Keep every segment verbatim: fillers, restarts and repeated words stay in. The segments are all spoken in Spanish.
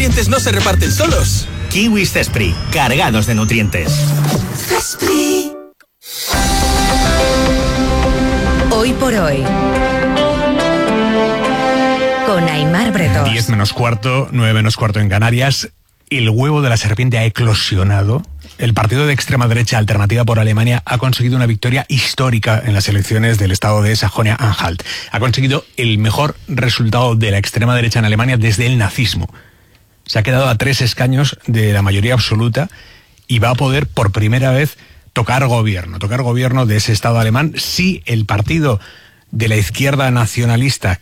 nutrientes no se reparten solos. Kiwis Zespri, cargados de nutrientes. Zespri. Hoy por hoy, con Aimar Bretos. diez menos cuarto, nueve menos cuarto en Canarias. El huevo de la serpiente ha eclosionado. El partido de extrema derecha Alternativa por Alemania ha conseguido una victoria histórica en las elecciones del estado de Sajonia-Anhalt. Ha conseguido el mejor resultado de la extrema derecha en Alemania desde el nazismo. Se ha quedado a tres escaños de la mayoría absoluta y va a poder por primera vez tocar gobierno, tocar gobierno de ese estado alemán si el partido de la izquierda nacionalista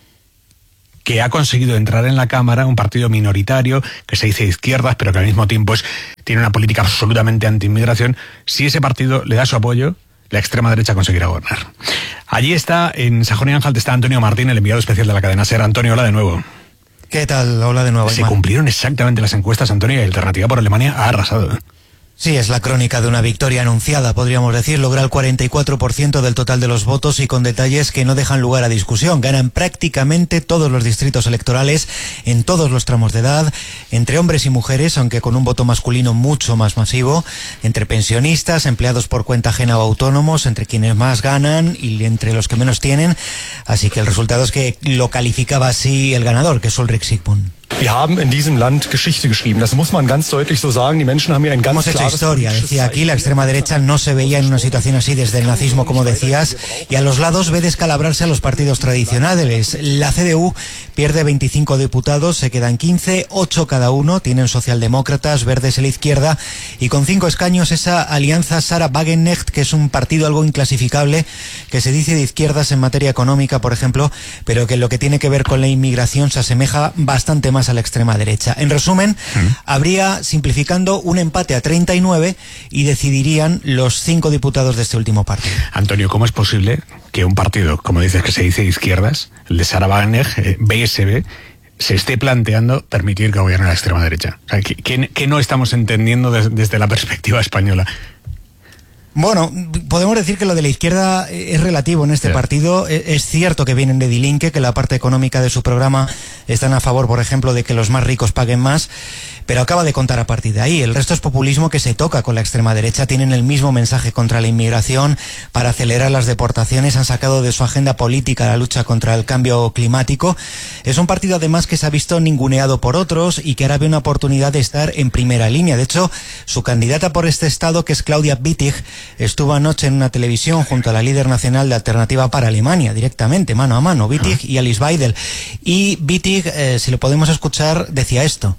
que ha conseguido entrar en la Cámara, un partido minoritario que se dice de izquierdas, pero que al mismo tiempo es, tiene una política absolutamente anti-inmigración, si ese partido le da su apoyo, la extrema derecha conseguirá gobernar. Allí está, en Sajonia-Anhalt, está Antonio Martín, el enviado especial de la cadena SER. Antonio, hola de nuevo. ¿Qué tal? Hola de nuevo. Se Aymar. cumplieron exactamente las encuestas, Antonio, y Alternativa por Alemania ha arrasado. Sí, es la crónica de una victoria anunciada, podríamos decir. Logra el cuarenta y cuatro por ciento del total de los votos y con detalles que no dejan lugar a discusión. Ganan prácticamente todos los distritos electorales en todos los tramos de edad, entre hombres y mujeres, aunque con un voto masculino mucho más masivo, entre pensionistas, empleados por cuenta ajena o autónomos, entre quienes más ganan y entre los que menos tienen. Así que el resultado es que lo calificaba así el ganador, que es Ulrich Siegmund. Wir haben in diesem Land Geschichte geschrieben. Das muss man ganz deutlich so sagen. Die Menschen haben hier ein ganz Hemos hecho klares historia, decía aquí. La extrema derecha no se veía en una situación así desde el nazismo, como decías, y a los lados ve descalabrarse a los partidos tradicionales. La C D U pierde veinticinco diputados, se quedan quince, ocho cada uno, tienen socialdemócratas, verdes a la izquierda, y con cinco escaños esa alianza Sarah Wagenknecht, que es un partido algo inclasificable, que se dice de izquierdas en materia económica, por ejemplo, pero que en lo que tiene que ver con la inmigración se asemeja bastante más a la extrema derecha. En resumen, ¿Mm? habría, simplificando, un empate a treinta y nueve y decidirían los cinco diputados de este último partido. Antonio, ¿cómo es posible que un partido, como dices, que se dice de izquierdas, el de Sarah Wagenknecht, eh, B S B, se esté planteando permitir que gobierne la extrema derecha? O sea, ¿qué, qué, qué no estamos entendiendo des, desde la perspectiva española? Bueno, podemos decir que lo de la izquierda es relativo en este sí. partido. Es cierto que vienen de Die Linke, que la parte económica de su programa están a favor, por ejemplo, de que los más ricos paguen más, pero acaba de contar a partir de ahí. El resto es populismo que se toca con la extrema derecha. Tienen el mismo mensaje contra la inmigración, para acelerar las deportaciones. Han sacado de su agenda política la lucha contra el cambio climático. Es un partido, además, que se ha visto ninguneado por otros y que ahora ve una oportunidad de estar en primera línea. De hecho, su candidata por este estado, que es Claudia Wittig, estuvo anoche en una televisión junto a la líder nacional de Alternativa para Alemania, directamente, mano a mano, Wittig y Alice Weidel. Y Wittig, eh, si lo podemos escuchar, decía esto.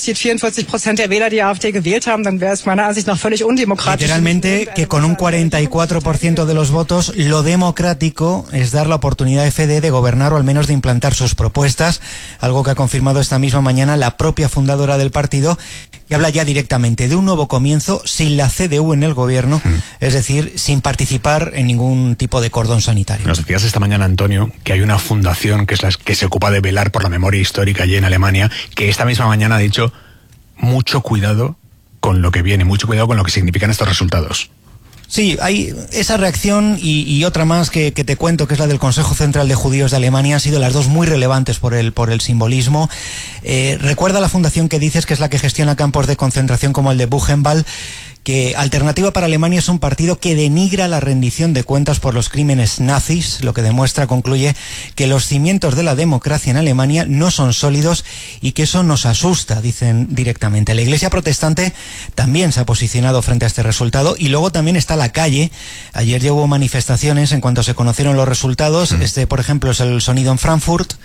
Literalmente que con un cuarenta y cuatro por ciento de los votos, lo democrático es dar la oportunidad a F D de gobernar o al menos de implantar sus propuestas, algo que ha confirmado esta misma mañana la propia fundadora del partido, que habla ya directamente de un nuevo comienzo sin la C D U en el gobierno, mm. es decir, sin participar en ningún tipo de cordón sanitario. Nos decías esta mañana, Antonio, que hay una fundación que es la que se ocupa de velar por la memoria histórica allí en Alemania, que esta misma mañana ha dicho mucho cuidado con lo que viene, mucho cuidado con lo que significan estos resultados. Sí, hay esa reacción y, y otra más que, que te cuento, que es la del Consejo Central de Judíos de Alemania. Han sido las dos muy relevantes por el, por el simbolismo. Eh, recuerda la fundación que dices, que es la que gestiona campos de concentración como el de Buchenwald, que Alternativa para Alemania es un partido que denigra la rendición de cuentas por los crímenes nazis, lo que demuestra, concluye, que los cimientos de la democracia en Alemania no son sólidos y que eso nos asusta, dicen directamente. La Iglesia protestante también se ha posicionado frente a este resultado y luego también está la calle. Ayer ya hubo manifestaciones en cuanto se conocieron los resultados. Este, por ejemplo, es el sonido en Frankfurt.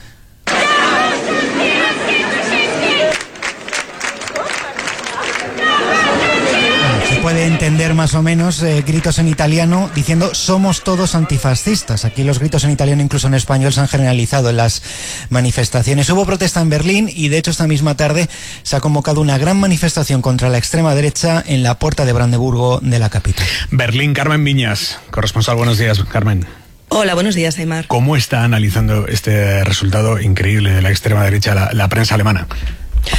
Puede entender más o menos eh, gritos en italiano diciendo somos todos antifascistas. Aquí los gritos en italiano, incluso en español, se han generalizado en las manifestaciones. Hubo protesta en Berlín y de hecho esta misma tarde se ha convocado una gran manifestación contra la extrema derecha en la puerta de Brandeburgo de la capital. Berlín, Carmen Viñas, corresponsal. Buenos días, Carmen. Hola, buenos días, Aimar. ¿Cómo está analizando este resultado increíble de la extrema derecha la, la prensa alemana?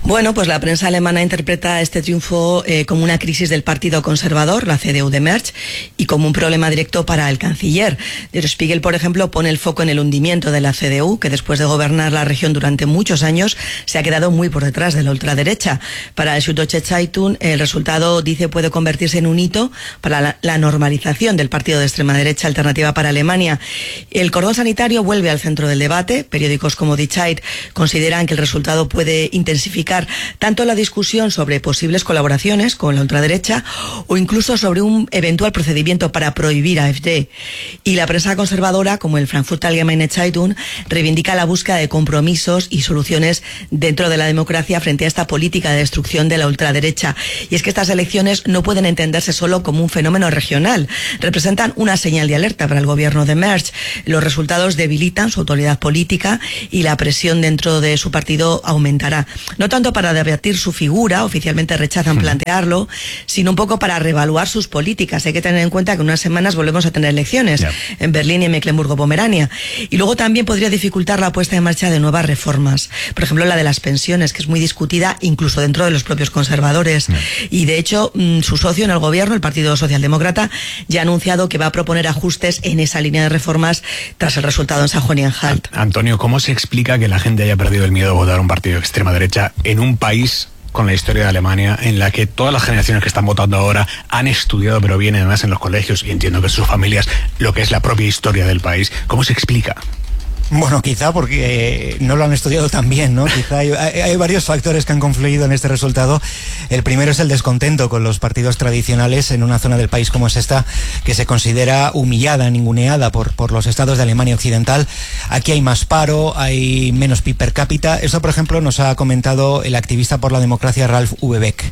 Bueno, pues la prensa alemana interpreta este triunfo eh, como una crisis del Partido Conservador, la C D U de Merz, y como un problema directo para el canciller. Der Spiegel, por ejemplo, pone el foco en el hundimiento de la C D U, que después de gobernar la región durante muchos años se ha quedado muy por detrás de la ultraderecha. Para el Süddeutsche Zeitung, el resultado, dice, puede convertirse en un hito para la, la normalización del partido de extrema derecha Alternativa para Alemania. El cordón sanitario vuelve al centro del debate. Periódicos como Die Zeit consideran que el resultado puede intensificar tanto la discusión sobre posibles colaboraciones con la ultraderecha o incluso sobre un eventual procedimiento para prohibir a AfD. Y la prensa conservadora, como el Frankfurter Allgemeine Zeitung, reivindica la búsqueda de compromisos y soluciones dentro de la democracia frente a esta política de destrucción de la ultraderecha. Y es que estas elecciones no pueden entenderse solo como un fenómeno regional. Representan una señal de alerta para el gobierno de Merz. Los resultados debilitan su autoridad política y la presión dentro de su partido aumentará. No tanto para debatir su figura, oficialmente rechazan plantearlo, sino un poco para reevaluar sus políticas. Hay que tener en cuenta que en unas semanas volvemos a tener elecciones yeah. en Berlín y en Mecklemburgo-Pomerania. Y luego también podría dificultar la puesta en marcha de nuevas reformas. Por ejemplo, la de las pensiones, que es muy discutida incluso dentro de los propios conservadores. Yeah. Y de hecho, su socio en el gobierno, el Partido Socialdemócrata, ya ha anunciado que va a proponer ajustes en esa línea de reformas tras el resultado en Sajonia-Anhalt. Antonio, ¿cómo se explica que la gente haya perdido el miedo a votar a un partido de extrema derecha en un país con la historia de Alemania, en la que todas las generaciones que están votando ahora han estudiado, pero vienen además en los colegios, y entiendo que sus familias, lo que es la propia historia del país? ¿Cómo se explica? Bueno, quizá porque no lo han estudiado tan bien, ¿no? Quizá hay, hay, hay varios factores que han confluido en este resultado. El primero es el descontento con los partidos tradicionales en una zona del país como es esta, que se considera humillada, ninguneada por, por los estados de Alemania Occidental. Aquí hay más paro, hay menos P I B per cápita. Eso, por ejemplo, nos ha comentado el activista por la democracia Ralf Uwe Beck.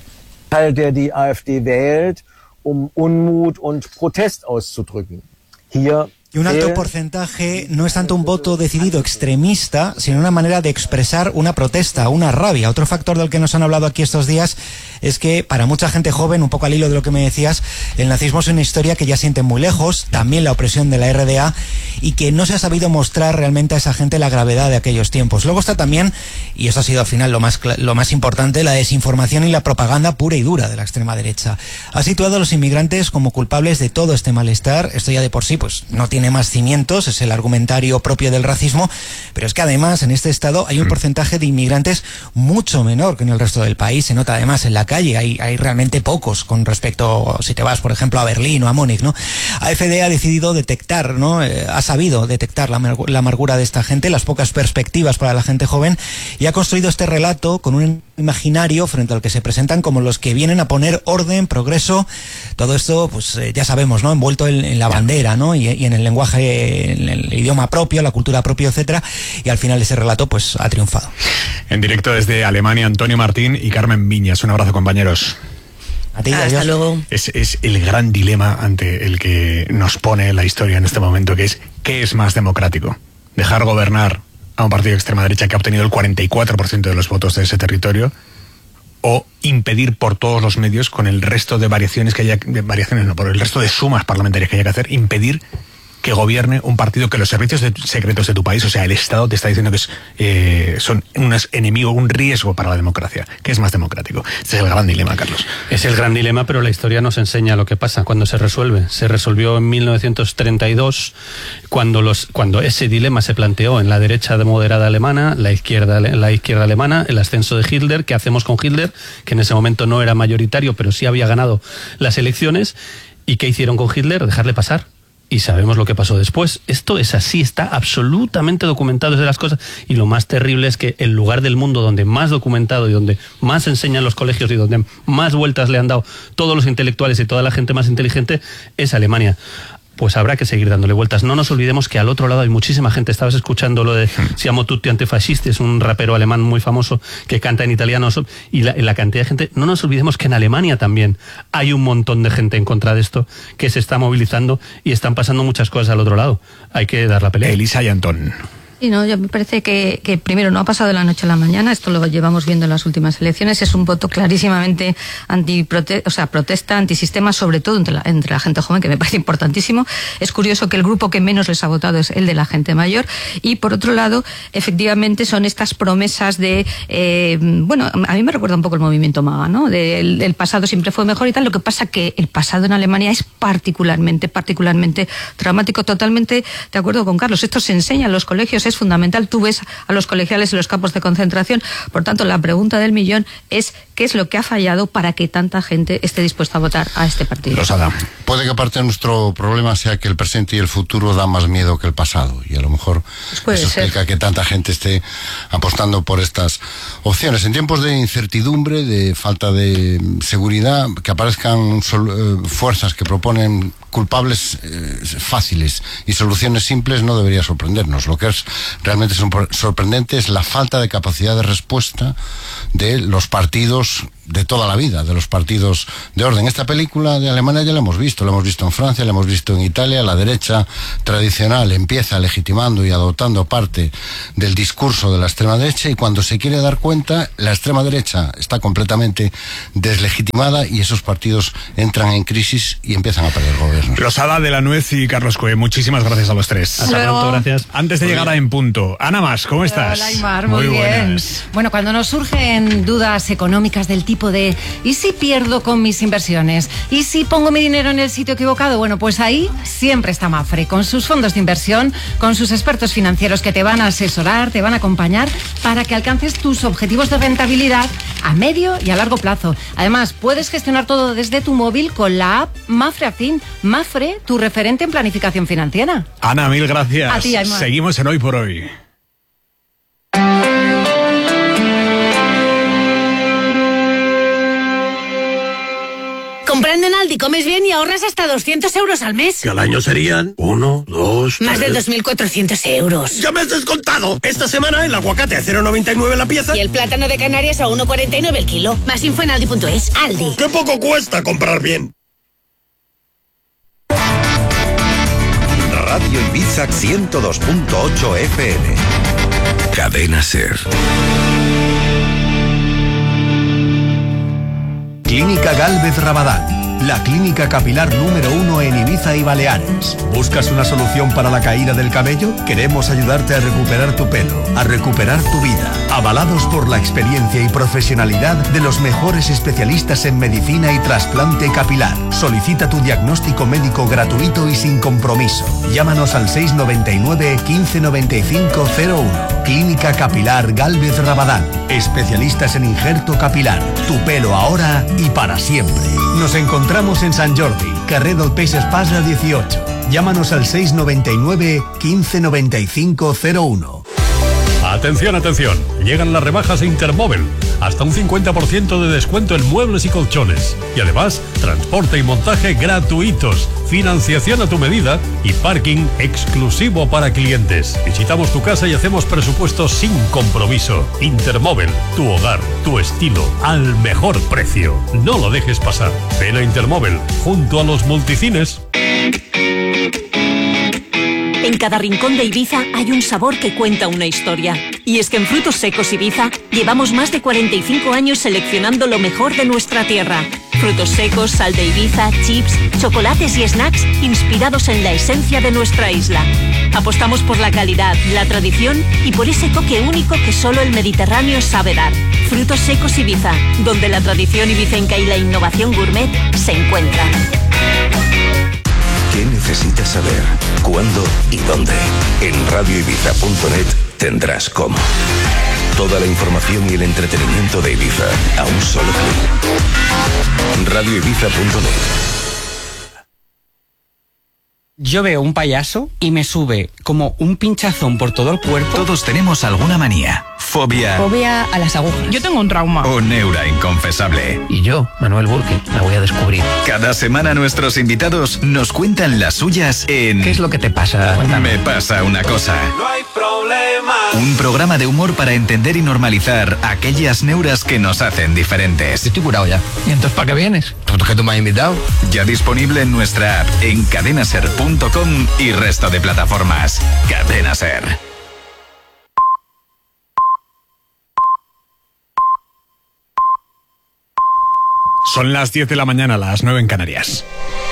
Der die AfD wählt, um Unmut und Protest auszudrücken. Hier Y un alto porcentaje no es tanto un voto decidido extremista, sino una manera de expresar una protesta, una rabia. Otro factor del que nos han hablado aquí estos días es que para mucha gente joven, un poco al hilo de lo que me decías, el nazismo es una historia que ya sienten muy lejos, también la opresión de la R D A, y que no se ha sabido mostrar realmente a esa gente la gravedad de aquellos tiempos. Luego está también, y eso ha sido al final lo más, lo más importante, la desinformación y la propaganda pura y dura de la extrema derecha. Ha situado a los inmigrantes como culpables de todo este malestar. Esto ya de por sí pues no tiene más cimientos, es el argumentario propio del racismo, pero es que además en este estado hay un porcentaje de inmigrantes mucho menor que en el resto del país. Se nota además en la calle, hay, hay realmente pocos con respecto, si te vas por ejemplo a Berlín o a Múnich, ¿no? A F D ha decidido detectar, ¿no? Eh, ha sabido detectar la, la amargura de esta gente, las pocas perspectivas para la gente joven, y ha construido este relato con un imaginario frente al que se presentan como los que vienen a poner orden, progreso, todo esto pues eh, ya sabemos, ¿no? Envuelto en, en la bandera, ¿no? Y, y en el lenguaje, en el idioma propio, la cultura propia, etcétera, y al final ese relato pues ha triunfado. En directo desde Alemania, Antonio Martín y Carmen Viñas. Un abrazo, compañeros. A ti, hasta adiós. luego. Es, es el gran dilema ante el que nos pone la historia en este momento, que es ¿qué es más democrático? ¿Dejar gobernar a un partido de extrema derecha que ha obtenido el cuarenta y cuatro por ciento de los votos de ese territorio, o impedir por todos los medios, con el resto de variaciones que haya, de variaciones no, por el resto de sumas parlamentarias que haya que hacer, impedir que gobierne un partido que los servicios de, secretos de tu país, o sea, el Estado te está diciendo que es, eh, son un enemigo, un riesgo para la democracia? ¿Qué es más democrático? Este es el gran dilema, Carlos. Es el gran dilema, pero la historia nos enseña lo que pasa cuando se resuelve. Se resolvió en mil novecientos treinta y dos, cuando, los, cuando ese dilema se planteó en la derecha moderada alemana, la izquierda, la izquierda alemana, el ascenso de Hitler. ¿Qué hacemos con Hitler? Que en ese momento no era mayoritario, pero sí había ganado las elecciones. ¿Y qué hicieron con Hitler? Dejarle pasar. Y sabemos lo que pasó después. Esto es así, está absolutamente documentado, es de las cosas. Y lo más terrible es que el lugar del mundo donde más documentado y donde más enseñan los colegios y donde más vueltas le han dado todos los intelectuales y toda la gente más inteligente es Alemania. Pues habrá que seguir dándole vueltas. No nos olvidemos que al otro lado hay muchísima gente. Estabas escuchando lo de Siamo tutti antifascisti, es un rapero alemán muy famoso que canta en italiano, y la, la cantidad de gente. No nos olvidemos que en Alemania también hay un montón de gente en contra de esto, que se está movilizando y están pasando muchas cosas al otro lado. Hay que dar la pelea. Elisa y Antón. Y no, yo me parece que, que primero no ha pasado de la noche a la mañana, esto lo llevamos viendo en las últimas elecciones, es un voto clarísimamente antiprote, o sea, protesta, antisistema, sobre todo entre la, entre la gente joven, que me parece importantísimo. Es curioso que el grupo que menos les ha votado es el de la gente mayor. Y por otro lado, efectivamente son estas promesas de, eh, bueno, a mí me recuerda un poco el movimiento MAGA, ¿no? De, el, el pasado siempre fue mejor y tal. Lo que pasa que el pasado en Alemania es particularmente, particularmente traumático. Totalmente de acuerdo con Carlos. Esto se enseña en los colegios, es fundamental. Tú ves a los colegiales en los campos de concentración. Por tanto, la pregunta del millón es ¿qué es lo que ha fallado para que tanta gente esté dispuesta a votar a este partido? Rosada. Puede que parte de nuestro problema sea que el presente y el futuro dan más miedo que el pasado, y a lo mejor pues eso ser. explica que tanta gente esté apostando por estas opciones. En tiempos de incertidumbre, de falta de seguridad, que aparezcan sol, eh, fuerzas que proponen culpables eh, fáciles y soluciones simples no debería sorprendernos. Lo que es realmente sorprendente es la falta de capacidad de respuesta de los partidos de toda la vida, de los partidos de orden. Esta película de Alemania ya la hemos visto, la hemos visto en Francia, la hemos visto en Italia. La derecha tradicional empieza legitimando y adoptando parte del discurso de la extrema derecha, y cuando se quiere dar cuenta, la extrema derecha está completamente deslegitimada y esos partidos entran en crisis y empiezan a perder gobiernos. Rosada de la Nuez y Carlos Coe, muchísimas gracias a los tres. Hasta pronto, gracias. Antes de muy llegar bien. a En Punto, Ana Mas, ¿cómo estás? Hola, Aymar, muy, muy bien. Buenas. Bueno, cuando nos surgen dudas económicas del tipo de ¿y si pierdo con mis inversiones? ¿Y si pongo mi dinero en el sitio equivocado? Bueno, pues ahí siempre está Mapfre, con sus fondos de inversión, con sus expertos financieros que te van a asesorar, te van a acompañar para que alcances tus objetivos de rentabilidad a medio y a largo plazo. Además, puedes gestionar todo desde tu móvil con la app Mapfre Affin. Mapfre, tu referente en planificación financiera. Ana, mil gracias. A ti, Aymar. Seguimos en Hoy por Hoy. Comprando en Aldi comes bien y ahorras hasta doscientos euros al mes. Que al año serían uno, dos, Más tres. de dos mil cuatrocientos euros. ¡Ya me has descontado! Esta semana el aguacate a cero coma noventa y nueve la pieza. Y el plátano de Canarias a uno coma cuarenta y nueve el kilo. Más info en aldi punto es. Aldi. ¡Qué poco cuesta comprar bien! Radio Ibiza ciento dos punto ocho F M. Cadena Ser. Clínica Gálvez Rabadán, la clínica capilar número uno en Ibiza y Baleares. ¿Buscas una solución para la caída del cabello? Queremos ayudarte a recuperar tu pelo, a recuperar tu vida. Avalados por la experiencia y profesionalidad de los mejores especialistas en medicina y trasplante capilar. Solicita tu diagnóstico médico gratuito y sin compromiso. Llámanos al seis noventa y nueve, quince noventa y cinco cero uno. Clínica Capilar Gálvez Rabadán. Especialistas en injerto capilar. Tu pelo ahora y para siempre. Nos encontramos en Sant Jordi, carrer del Peix Espasa dieciocho. Llámanos al seis noventa y nueve, quince noventa y cinco cero uno. Atención, atención. Llegan las rebajas de Intermóvil. Hasta un cincuenta por ciento de descuento en muebles y colchones. Y además, transporte y montaje gratuitos, financiación a tu medida y parking exclusivo para clientes. Visitamos tu casa y hacemos presupuestos sin compromiso. Intermóvil, tu hogar, tu estilo, al mejor precio. No lo dejes pasar. Ven a Intermóvil, junto a los multicines. En cada rincón de Ibiza hay un sabor que cuenta una historia. Y es que en Frutos Secos Ibiza llevamos más de cuarenta y cinco años seleccionando lo mejor de nuestra tierra. Frutos secos, sal de Ibiza, chips, chocolates y snacks inspirados en la esencia de nuestra isla. Apostamos por la calidad, la tradición y por ese toque único que solo el Mediterráneo sabe dar. Frutos Secos Ibiza, donde la tradición ibicenca y la innovación gourmet se encuentran. ¿Qué necesitas saber? ¿Cuándo y dónde? En radio ibiza punto net tendrás cómo. Toda la información y el entretenimiento de Ibiza a un solo clic. radio ibiza punto net. Yo veo un payaso y me sube como un pinchazón por todo el cuerpo. Todos tenemos alguna manía. Fobia. Fobia a las agujas. Yo tengo un trauma. O neura inconfesable. Y yo, Manuel Burke, la voy a descubrir. Cada semana nuestros invitados nos cuentan las suyas en... ¿Qué es lo que te pasa? Me pasa una cosa. No hay problema. Un programa de humor para entender y normalizar aquellas neuras que nos hacen diferentes. Yo estoy curado ya. ¿Y entonces para qué vienes? ¿Por qué tú me has invitado? Ya disponible en nuestra app, en cadenaser punto com y resto de plataformas. Cadena Ser. Son las diez de la mañana, las nueve en Canarias.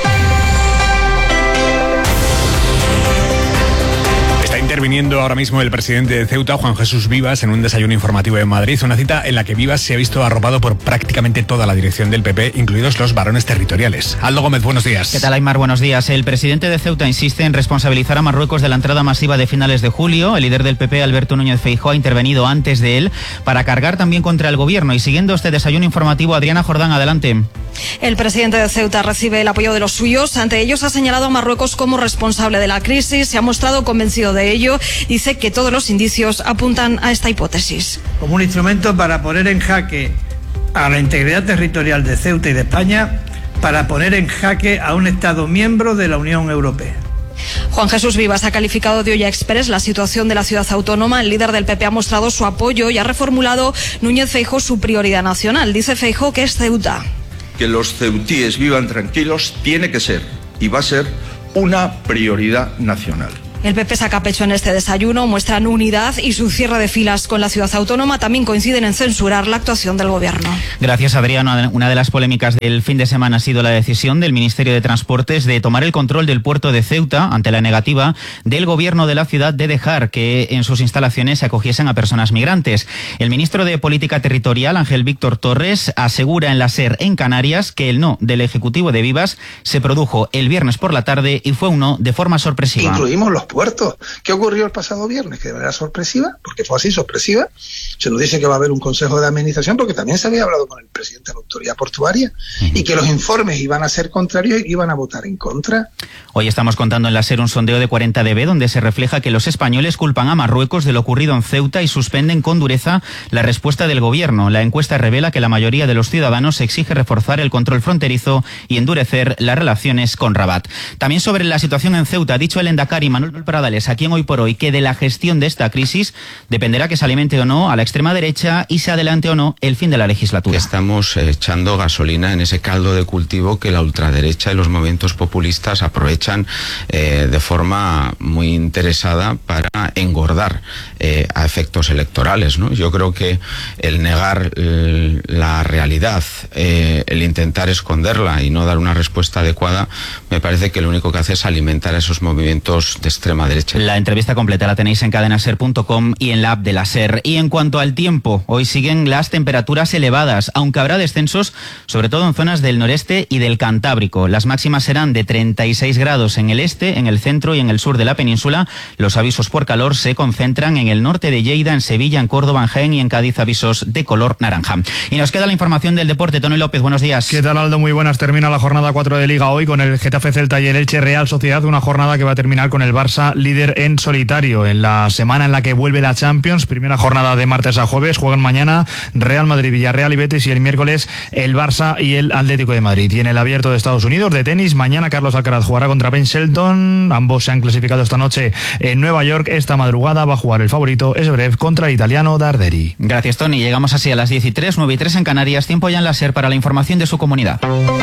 Interviniendo ahora mismo el presidente de Ceuta, Juan Jesús Vivas, en un desayuno informativo en Madrid, una cita en la que Vivas se ha visto arropado por prácticamente toda la dirección del P P, incluidos los varones territoriales. Aldo Gómez, buenos días. ¿Qué tal, Aymar? Buenos días. El presidente de Ceuta insiste en responsabilizar a Marruecos de la entrada masiva de finales de julio. El líder del P P, Alberto Núñez Feijóo, ha intervenido antes de él para cargar también contra el gobierno. Y siguiendo este desayuno informativo, Adriana Jordán, adelante. El presidente de Ceuta recibe el apoyo de los suyos. Ante ellos ha señalado a Marruecos como responsable de la crisis. Se ha mostrado convencido de ello. Dice que todos los indicios apuntan a esta hipótesis. Como un instrumento para poner en jaque a la integridad territorial de Ceuta y de España, para poner en jaque a un Estado miembro de la Unión Europea. Juan Jesús Vivas ha calificado de olla express la situación de la ciudad autónoma. El líder del P P ha mostrado su apoyo y ha reformulado Núñez Feijóo su prioridad nacional. Dice Feijóo que es Ceuta. Que los ceutíes vivan tranquilos tiene que ser y va a ser una prioridad nacional. El P P saca pecho en este desayuno, muestran unidad y su cierre de filas con la ciudad autónoma también coinciden en censurar la actuación del gobierno. Gracias, Adrián. Una de las polémicas del fin de semana ha sido la decisión del Ministerio de Transportes de tomar el control del puerto de Ceuta ante la negativa del gobierno de la ciudad de dejar que en sus instalaciones se acogiesen a personas migrantes. El ministro de Política Territorial, Ángel Víctor Torres, asegura en la SER en Canarias que el no del Ejecutivo de Vivas se produjo el viernes por la tarde y fue un no de forma sorpresiva. Incluimos los puertos. ¿Qué ocurrió el pasado viernes? Que de manera sorpresiva, porque fue así, sorpresiva, se nos dice que va a haber un consejo de administración, porque también se había hablado con el presidente de la autoridad portuaria, uh-huh. y que los informes iban a ser contrarios y iban a votar en contra. Hoy estamos contando en la SER un sondeo de cuarenta D B donde se refleja que los españoles culpan a Marruecos de lo ocurrido en Ceuta y suspenden con dureza la respuesta del gobierno. La encuesta revela que la mayoría de los ciudadanos exige reforzar el control fronterizo y endurecer las relaciones con Rabat. También sobre la situación en Ceuta, ha dicho el endacari Manuel Pradales aquí en Hoy por Hoy que de la gestión de esta crisis dependerá que se alimente o no a la extrema derecha y se adelante o no el fin de la legislatura. Estamos echando gasolina en ese caldo de cultivo que la ultraderecha y los movimientos populistas aprovechan eh, de forma muy interesada para engordar eh, a efectos electorales, ¿no? Yo creo que el negar eh, la realidad, eh, el intentar esconderla y no dar una respuesta adecuada, me parece que lo único que hace es alimentar a esos movimientos de extrema derecha. La entrevista completa la tenéis en cadena ser punto com y en la app de la SER. Y en cuanto al tiempo, hoy siguen las temperaturas elevadas, aunque habrá descensos, sobre todo en zonas del noreste y del Cantábrico. Las máximas serán de treinta y seis grados en el este, en el centro y en el sur de la península. Los avisos por calor se concentran en el norte de Lleida, en Sevilla, en Córdoba, en Jaén y en Cádiz, avisos de color naranja. Y nos queda la información del deporte. Tony López, buenos días. ¿Qué tal, Aldo? Muy buenas. Termina la jornada cuatro de Liga hoy con el Getafe, Celta y el Elche Real Sociedad, una jornada que va a terminar con el Barça líder en solitario. En la semana en la que vuelve la Champions, primera jornada de martes a jueves, juegan mañana Real Madrid, Villarreal y Betis, y el miércoles el Barça y el Atlético de Madrid. Y en el Abierto de Estados Unidos de tenis, mañana Carlos Alcaraz jugará contra Ben Shelton. Ambos se han clasificado esta noche en Nueva York. Esta madrugada va a jugar el favorito Esbrev contra el italiano Darderi. Gracias, Tony. Llegamos así a las diez y tres, nueve y tres en Canarias. Tiempo ya en la SER para la información de su comunidad. Cadena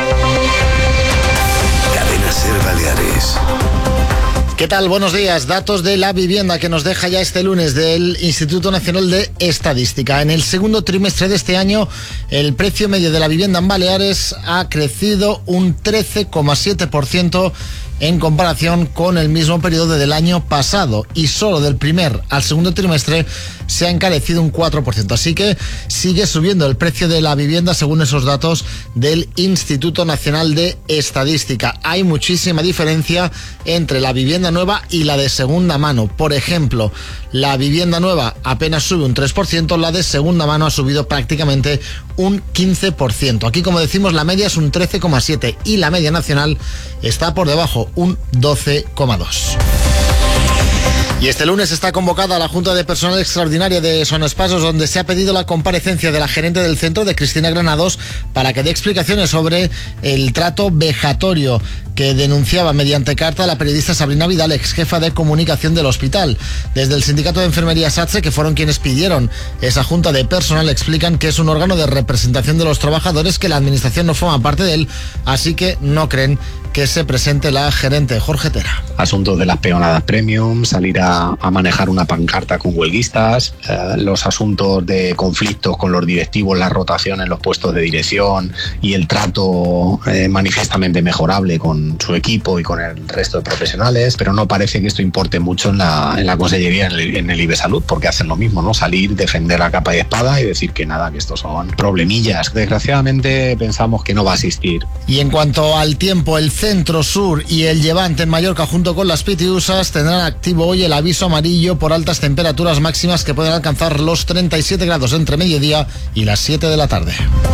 SER Baleares. ¿Qué tal? Buenos días. Datos de la vivienda que nos deja ya este lunes del Instituto Nacional de Estadística. En el segundo trimestre de este año, el precio medio de la vivienda en Baleares ha crecido un trece coma siete por ciento en comparación con el mismo periodo del año pasado, y solo del primer al segundo trimestre se ha encarecido un cuatro por ciento. Así que sigue subiendo el precio de la vivienda según esos datos del Instituto Nacional de Estadística. Hay muchísima diferencia entre la vivienda nueva y la de segunda mano. Por ejemplo, la vivienda nueva apenas sube un tres por ciento, la de segunda mano ha subido prácticamente un quince por ciento. Aquí, como decimos, la media es un trece coma siete por ciento y la media nacional está por debajo, un doce coma dos por ciento. Y este lunes está convocada la Junta de Personal Extraordinaria de Son Espasos, donde se ha pedido la comparecencia de la gerente del centro, de Cristina Granados, para que dé explicaciones sobre el trato vejatorio que denunciaba mediante carta la periodista Sabrina Vidal, ex jefa de comunicación del hospital. Desde el sindicato de enfermería SATSE, que fueron quienes pidieron esa junta de personal, explican que es un órgano de representación de los trabajadores, que la administración no forma parte de él, así que no creen que se presente la gerente Jorge Tera. Asuntos de las peonadas premium, salir a, a manejar una pancarta con huelguistas, eh, los asuntos de conflictos con los directivos, la rotación en los puestos de dirección y el trato eh, manifiestamente mejorable con su equipo y con el resto de profesionales, pero no parece que esto importe mucho en la, en la Consellería, en el, en el IBESalud, porque hacen lo mismo, ¿no? Salir, defender a capa y espada y decir que nada, que estos son problemillas. Desgraciadamente pensamos que no va a asistir. Y en cuanto al tiempo, el centro, sur y el Levante en Mallorca junto con las Pitiusas tendrán activo hoy el aviso amarillo por altas temperaturas máximas que pueden alcanzar los treinta y siete grados entre mediodía y las siete de la tarde.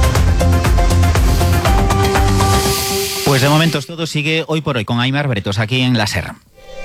Pues de momento todo sigue hoy por hoy con Aimar Bretos aquí en la SER.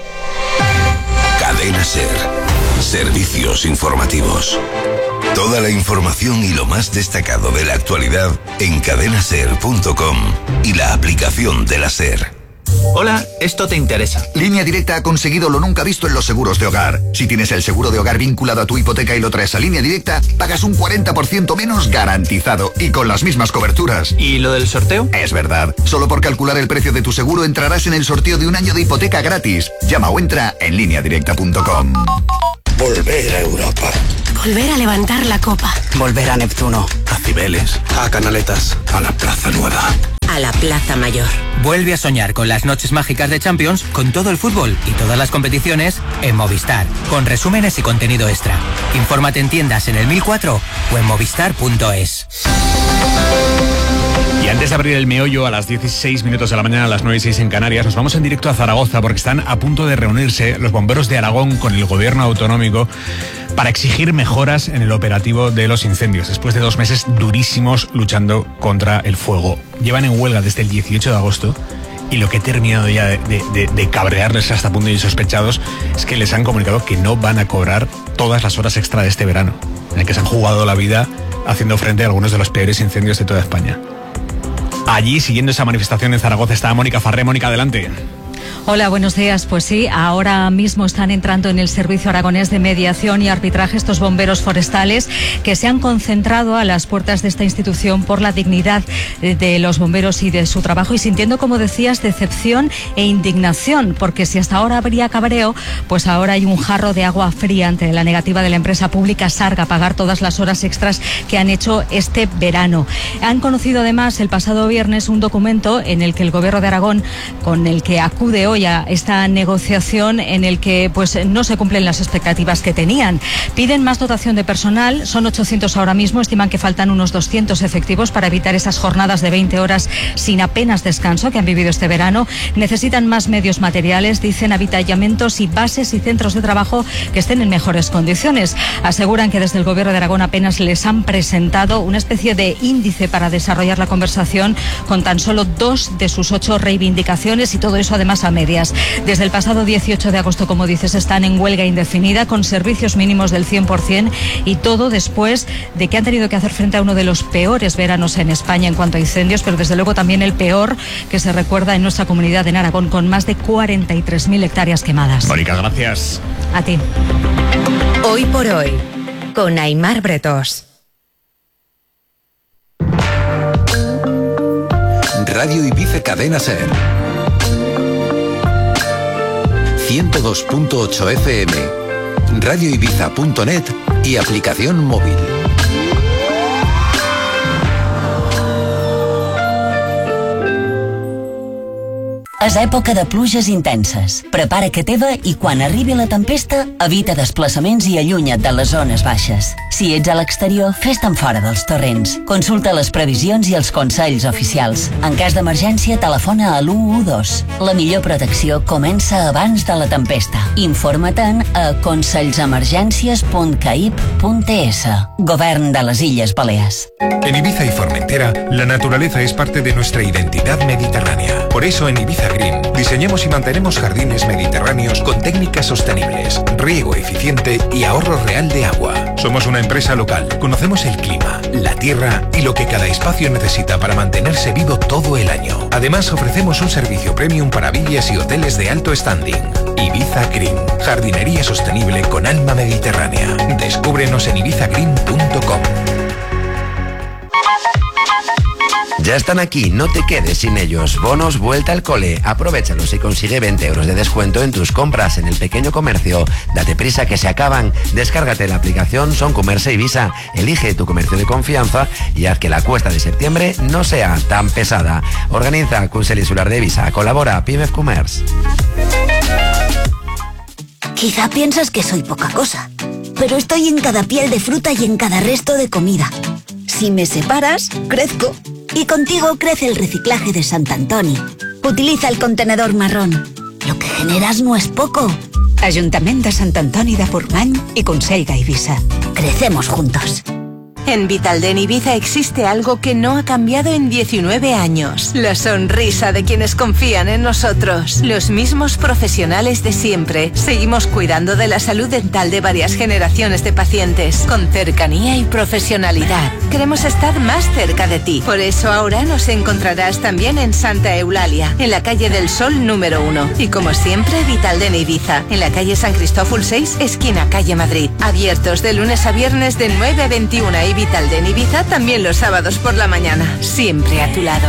Cadena SER. Servicios informativos. Toda la información y lo más destacado de la actualidad en cadena ser punto com y la aplicación de la SER. Hola, esto te interesa. Línea Directa ha conseguido lo nunca visto en los seguros de hogar. Si tienes el seguro de hogar vinculado a tu hipoteca y lo traes a Línea Directa, pagas un cuarenta por ciento menos garantizado y con las mismas coberturas. ¿Y lo del sorteo? Es verdad. Solo por calcular el precio de tu seguro entrarás en el sorteo de un año de hipoteca gratis. Llama o entra en línea directa punto com. Volver a Europa. Volver a levantar la copa. Volver a Neptuno. A Cibeles, a Canaletas, a la Plaza Nueva. A la Plaza Mayor. Vuelve a soñar con las noches mágicas de Champions, con todo el fútbol y todas las competiciones en Movistar, con resúmenes y contenido extra. Infórmate en tiendas en el mil cuatro o en movistar punto es. Y antes de abrir el meollo a las dieciséis minutos de la mañana, a las nueve y seis en Canarias, nos vamos en directo a Zaragoza porque están a punto de reunirse los bomberos de Aragón con el gobierno autonómico para exigir mejoras en el operativo de los incendios, después de dos meses durísimos luchando contra el fuego. Llevan en huelga desde el dieciocho de agosto y lo que he terminado ya de, de, de, de cabrearles hasta punto de sospechados es que les han comunicado que no van a cobrar todas las horas extra de este verano, en el que se han jugado la vida haciendo frente a algunos de los peores incendios de toda España. Allí, siguiendo esa manifestación en Zaragoza, está Mónica Farré. Mónica, adelante. Hola, buenos días. Pues sí, ahora mismo están entrando en el Servicio Aragonés de Mediación y Arbitraje estos bomberos forestales que se han concentrado a las puertas de esta institución por la dignidad de los bomberos y de su trabajo y sintiendo, como decías, decepción e indignación, porque si hasta ahora habría cabreo, pues ahora hay un jarro de agua fría ante la negativa de la empresa pública Sarga a pagar todas las horas extras que han hecho este verano. Han conocido además el pasado viernes un documento en el que el Gobierno de Aragón, con el que acude hoy a esta negociación, en el que pues no se cumplen las expectativas que tenían. Piden más dotación de personal, son ochocientos ahora mismo, estiman que faltan unos doscientos efectivos para evitar esas jornadas de veinte horas sin apenas descanso que han vivido este verano. Necesitan más medios materiales, dicen, avituallamientos y bases y centros de trabajo que estén en mejores condiciones. Aseguran que desde el Gobierno de Aragón apenas les han presentado una especie de índice para desarrollar la conversación con tan solo dos de sus ocho reivindicaciones y todo eso además a medias. Desde el pasado dieciocho de agosto, como dices, están en huelga indefinida con servicios mínimos del cien por ciento y todo después de que han tenido que hacer frente a uno de los peores veranos en España en cuanto a incendios, pero desde luego también el peor que se recuerda en nuestra comunidad en Aragón, con más de cuarenta y tres mil hectáreas quemadas. Mónica, gracias. A ti. Hoy por hoy, con Aimar Bretos. Radio Ibiza Cadena SER. ciento dos punto ocho F M, radio ibiza punto net y aplicación móvil. És època de pluges intenses. Prepara que teva i quan arribi la tempesta, evita desplaçaments i allunya't de les zones baixes. Si ets a l'exterior, fes-te'n fora dels torrents. Consulta les previsions i els consells oficials. En cas d'emergència, telefona a l'u u dos. La millor protecció comença abans de la tempesta. Informa-te'n a consells-emergències punt caip punt es. Govern de les Illes Balears. En Ibiza y Formentera, la naturaleza es parte de nuestra identidad mediterránea. Por eso en Ibiza Green diseñamos y mantenemos jardines mediterráneos con técnicas sostenibles, riego eficiente y ahorro real de agua. Somos una empresa local, conocemos el clima, la tierra y lo que cada espacio necesita para mantenerse vivo todo el año. Además, ofrecemos un servicio premium para villas y hoteles de alto standing. Ibiza Green, jardinería sostenible con alma mediterránea. Descúbrenos en ibiza green punto com. Ya están aquí, no te quedes sin ellos. Bonos Vuelta al Cole. Aprovéchalos y consigue veinte euros de descuento en tus compras en el pequeño comercio. Date prisa que se acaban. Descárgate la aplicación Son Comerse Ibiza. Elige tu comercio de confianza y haz que la cuesta de septiembre no sea tan pesada. Organiza Consell Insular de Ibiza. Colabora Pimef Commerce. Quizá piensas que soy poca cosa, pero estoy en cada piel de fruta y en cada resto de comida. Si me separas, crezco. Y contigo crece el reciclaje de Sant Antoni. Utiliza el contenedor marrón. Lo que generas no es poco. Ajuntament de Sant Antoni de Portmany y Consell Eivissa. Crecemos juntos. En Vitalden Ibiza existe algo que no ha cambiado en diecinueve años. La sonrisa de quienes confían en nosotros. Los mismos profesionales de siempre. Seguimos cuidando de la salud dental de varias generaciones de pacientes. Con cercanía y profesionalidad. Queremos estar más cerca de ti. Por eso ahora nos encontrarás también en Santa Eulalia, en la calle del Sol número uno. Y como siempre, Vitalden Ibiza, en la calle San Cristóbal seis, esquina calle Madrid. Abiertos de lunes a viernes de nueve a veintiuna y Vitalden Ibiza también los sábados por la mañana. Siempre a tu lado.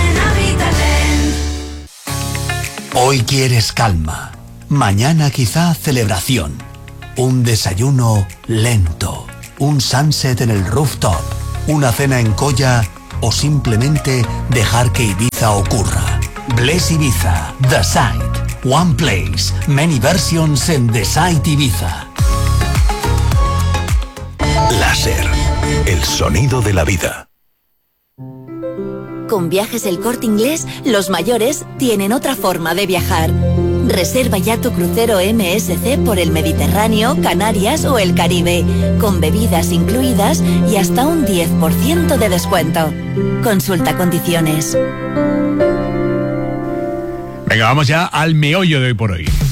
Hoy quieres calma. Mañana quizá celebración. Un desayuno lento. Un sunset en el rooftop. Una cena en Colla. O simplemente dejar que Ibiza ocurra. Bless Ibiza. The Site. One place. Many versions en The Site Ibiza. Láser. El sonido de la vida. Con Viajes El Corte Inglés, los mayores tienen otra forma de viajar. Reserva ya tu crucero M S C por el Mediterráneo, Canarias o el Caribe, con bebidas incluidas y hasta un diez por ciento de descuento. Consulta condiciones. Venga, vamos ya al meollo de hoy por hoy.